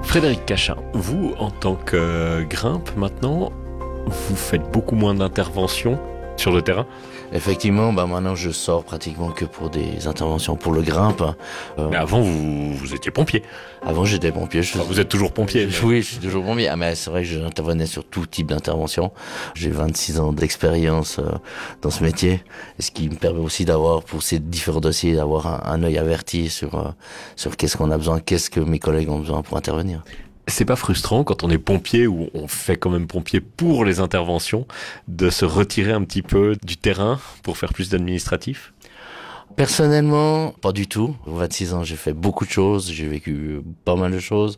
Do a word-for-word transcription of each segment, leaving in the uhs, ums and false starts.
Frédéric Cachin, vous, en tant que grimpe maintenant, vous faites beaucoup moins d'interventions sur le terrain? Effectivement, bah maintenant je sors pratiquement que pour des interventions pour le grimpe. Euh, mais avant, vous, vous étiez pompier. Avant, j'étais pompier. Je... Enfin, vous êtes toujours pompier. Mais... Oui, je suis toujours pompier. Ah, mais c'est vrai que j'intervenais sur tout type d'intervention. J'ai vingt-six ans d'expérience euh, dans ce métier, ce qui me permet aussi d'avoir, pour ces différents dossiers, d'avoir un, un œil averti sur euh, sur qu'est-ce qu'on a besoin, qu'est-ce que mes collègues ont besoin pour intervenir. C'est pas frustrant quand on est pompier ou on fait quand même pompier pour les interventions de se retirer un petit peu du terrain pour faire plus d'administratif? Personnellement, pas du tout. vingt-six ans, j'ai fait beaucoup de choses, j'ai vécu pas mal de choses.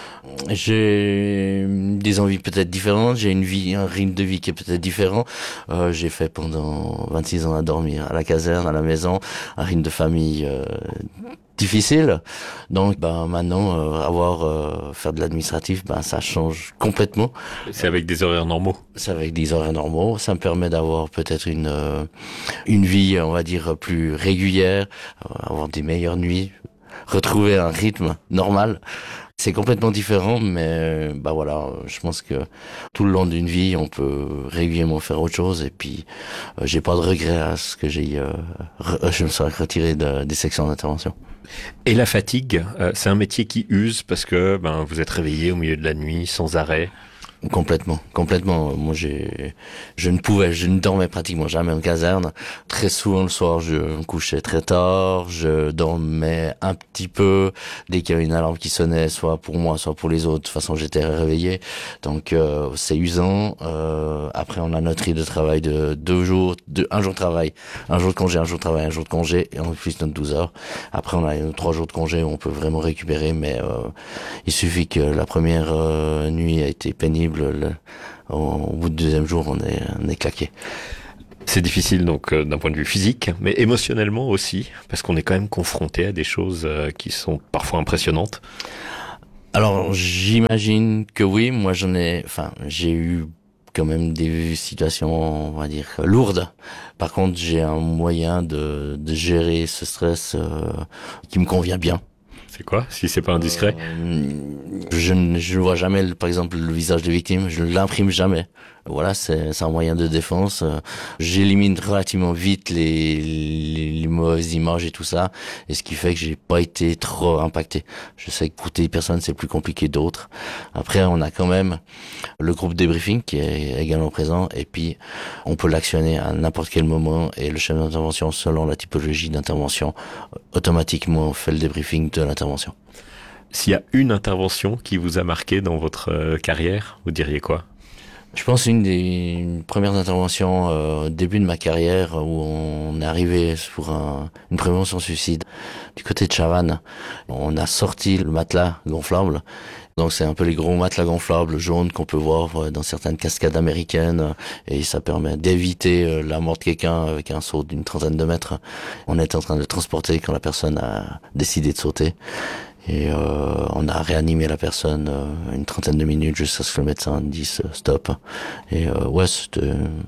J'ai des envies peut-être différentes, j'ai une vie, un rythme de vie qui est peut-être différent. Euh, j'ai fait pendant vingt-six ans à dormir à la caserne, à la maison, un rythme de famille euh, difficile. Donc, bah maintenant, euh, avoir euh, faire de l'administratif, bah ça change complètement. C'est avec des horaires normaux. C'est avec des horaires normaux. Ça me permet d'avoir peut-être une euh, une vie, on va dire, plus régulière, avoir des meilleures nuits, retrouver un rythme normal. C'est complètement différent, mais bah voilà, je pense que tout le long d'une vie, on peut régulièrement faire autre chose. Et puis, euh, j'ai pas de regret à ce que j'ai, euh, re- je me sois retiré de, des sections d'intervention. Et la fatigue, euh, c'est un métier qui use parce que ben vous êtes réveillé au milieu de la nuit sans arrêt. Complètement, complètement. Moi, j'ai, je ne pouvais, je ne dormais pratiquement jamais en caserne. Très souvent le soir, je me couchais très tard, je dormais un petit peu dès qu'il y avait une alarme qui sonnait, soit pour moi, soit pour les autres. De toute façon, j'étais réveillé. Donc, euh, c'est usant. Euh, après, on a notre rythme de travail de deux jours, de, un jour de travail, un jour de congé, un jour de travail, un jour de congé, et en plus notre douze heures. Après, on a nos trois jours de congé où on peut vraiment récupérer, mais euh, il suffit que la première euh, nuit a été pénible. Le, au, au bout du deuxième jour, on est, on est claqué. C'est difficile donc euh, d'un point de vue physique, mais émotionnellement aussi, parce qu'on est quand même confronté à des choses euh, qui sont parfois impressionnantes. Alors, j'imagine que oui. Moi, j'en ai, enfin, j'ai eu quand même des situations, on va dire, lourdes. Par contre, j'ai un moyen de, de gérer ce stress euh, qui me convient bien. C'est quoi, si c'est pas indiscret? euh, Je ne je ne vois jamais, par exemple, le visage des victimes. Je ne l'imprime jamais. Voilà, c'est, c'est un moyen de défense. J'élimine relativement vite les, les, les mauvaises images et tout ça, et ce qui fait que j'ai pas été trop impacté. Je sais que pour des personnes, c'est plus compliqué d'autres. Après, on a quand même le groupe débriefing qui est également présent, et puis on peut l'actionner à n'importe quel moment, et le chef d'intervention, selon la typologie d'intervention, automatiquement fait le débriefing de l'intervention. S'il y a une intervention qui vous a marqué dans votre euh, carrière, vous diriez quoi? Je pense une des une premières interventions euh, au début de ma carrière où on est arrivé pour un, une prévention suicide du côté de Chavannes. On a sorti le matelas gonflable. Donc c'est un peu les gros matelas gonflables jaunes qu'on peut voir dans certaines cascades américaines, et ça permet d'éviter la mort de quelqu'un avec un saut d'une trentaine de mètres. On était en train de le transporter quand la personne a décidé de sauter. Et euh, on a réanimé la personne euh, une trentaine de minutes jusqu'à ce que le médecin dise euh, stop. Et euh, ouais, c'était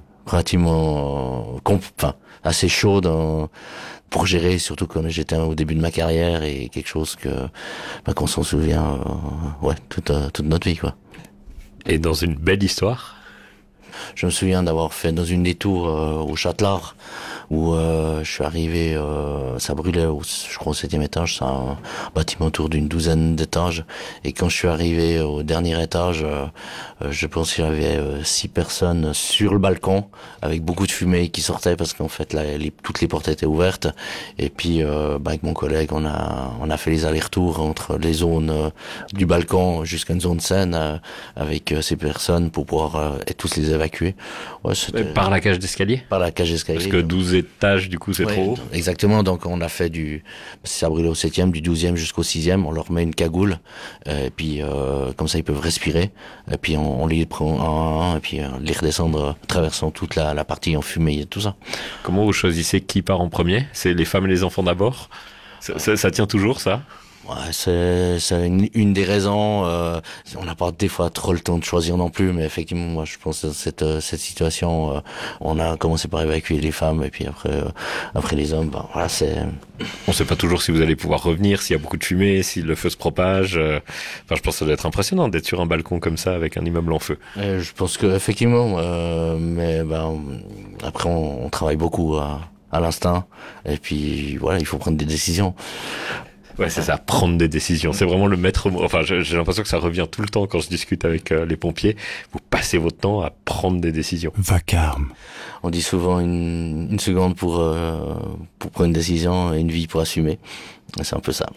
relativement, euh, comp- enfin, assez chaud dans, pour gérer, surtout quand j'étais au début de ma carrière, et quelque chose que bah, qu'on s'en souvient, euh, ouais, toute euh, toute notre vie, quoi. Et dans une belle histoire? Je me souviens d'avoir fait dans une détour euh, au Châtelard, où euh, je suis arrivé, euh, ça brûlait, au, je crois au septième étage, c'est un bâtiment autour d'une douzaine d'étages, et quand je suis arrivé au dernier étage, euh, je pense qu'il y avait euh, six personnes sur le balcon, avec beaucoup de fumée qui sortait, parce qu'en fait là, les, toutes les portes étaient ouvertes, et puis euh, bah, avec mon collègue, on a on a fait les allers-retours entre les zones euh, du balcon jusqu'à une zone saine, euh, avec euh, ces personnes pour pouvoir euh, et tous les évacuer. Ouais, par la cage d'escalier? Par la cage d'escalier. Parce que douze étages, du coup, c'est ouais, trop haut. Exactement. Donc, on a fait du, ça brûlait au septième, du douzième jusqu'au sixième. On leur met une cagoule, euh, et puis, euh, comme ça, ils peuvent respirer. Et puis, on, on les prend un à un, et puis, euh, les redescendre, traversant toute la, la partie en fumée et tout ça. Comment vous choisissez qui part en premier? C'est les femmes et les enfants d'abord? Ça, ça, ça tient toujours, ça? Ouais, c'est, c'est une, une des raisons. Euh, on n'a pas des fois trop le temps de choisir non plus, mais effectivement, moi, je pense que cette cette situation, euh, on a commencé par évacuer les femmes et puis après, euh, après les hommes. Ben voilà, c'est. On ne sait pas toujours si vous allez pouvoir revenir, s'il y a beaucoup de fumée, si le feu se propage. Euh... Enfin, je pense que ça doit être impressionnant d'être sur un balcon comme ça avec un immeuble en feu. Et je pense que effectivement, euh, mais ben après, on, on travaille beaucoup à, à l'instinct et puis voilà, il faut prendre des décisions. Ouais, c'est ça, prendre des décisions. C'est vraiment le maître mot. Enfin, j'ai, j'ai l'impression que ça revient tout le temps quand je discute avec euh, les pompiers. Vous passez votre temps à prendre des décisions. Vacarme. On dit souvent une, une seconde pour, euh, pour prendre une décision et une vie pour assumer. C'est un peu ça.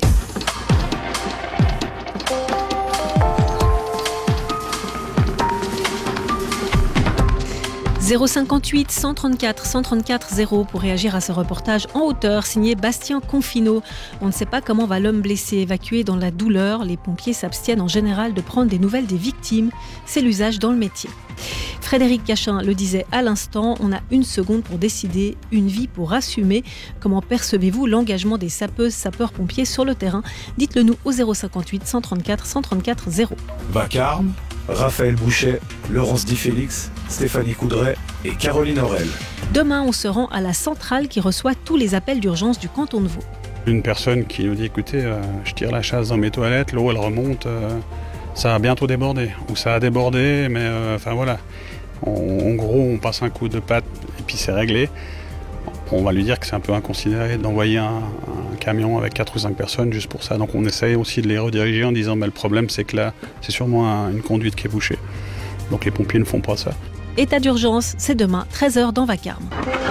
zéro cinquante-huit cent trente-quatre cent trente-quatre zéro pour réagir à ce reportage en hauteur signé Bastien Confino. On ne sait pas comment va l'homme blessé évacué dans la douleur. Les pompiers s'abstiennent en général de prendre des nouvelles des victimes. C'est l'usage dans le métier. Frédéric Cachin le disait à l'instant, on a une seconde pour décider, une vie pour assumer. Comment percevez-vous l'engagement des sapeuses, sapeurs-pompiers sur le terrain ? Dites-le nous au zéro cinquante-huit cent trente-quatre cent trente-quatre zéro. Vacarme, Raphaël Bouchet, Laurence Di Félix, Stéphanie Coudray et Caroline Aurel. Demain, on se rend à la centrale qui reçoit tous les appels d'urgence du canton de Vaud. Une personne qui nous dit, écoutez, euh, je tire la chasse dans mes toilettes, l'eau elle remonte, euh, ça a bientôt débordé. Ou ça a débordé, mais euh, enfin voilà. En, en gros, on passe un coup de patte et puis c'est réglé. On va lui dire que c'est un peu inconsidéré d'envoyer un, un camion avec quatre ou cinq personnes juste pour ça. Donc on essaye aussi de les rediriger en disant, bah, le problème c'est que là, c'est sûrement un, une conduite qui est bouchée. Donc les pompiers ne font pas ça. État d'urgence, c'est demain, treize heures dans Vacarme.